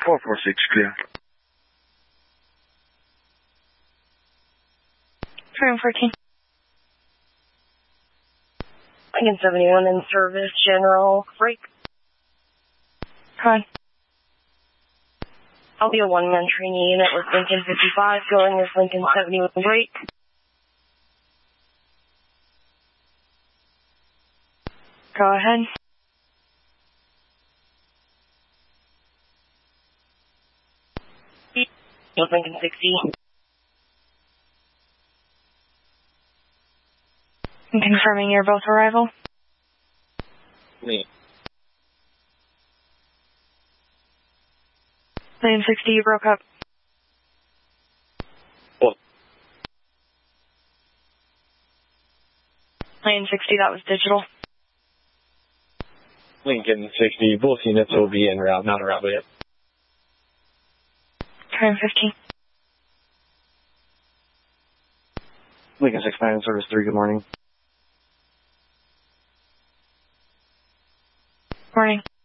446 clear. Frame 14. Lincoln 71 in service, General, break. Go ahead. I'll be a one-man training unit with Lincoln 55, going as Lincoln 71 break. Go ahead. With Lincoln 60. I'm confirming you're both arrival. Me. Lane 60, you broke up. What? Lane 60, that was digital. Lincoln 60, both units will be en route, not around yet. Frame 15. Lincoln 69 service 3, good morning. Morning.